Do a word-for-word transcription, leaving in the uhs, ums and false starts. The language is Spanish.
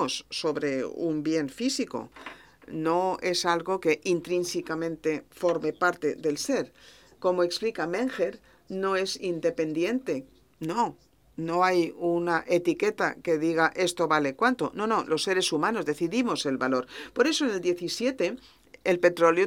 decidimos sobre un bien físico. No es algo que intrínsecamente forme parte del ser. Como explica Menger, no es independiente. No, no hay una etiqueta que diga esto vale cuánto. No, no, los seres humanos decidimos el valor. Por eso en el diecisiete el petróleo